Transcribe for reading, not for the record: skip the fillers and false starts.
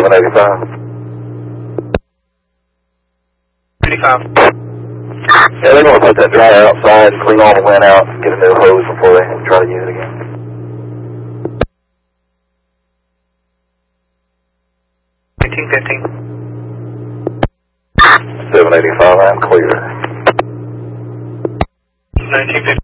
785. 85. Yeah, they're going to put that dryer outside, clean all the lint out, and get a new hose before they try to use it again. 1915. 785, I'm clear. 1915.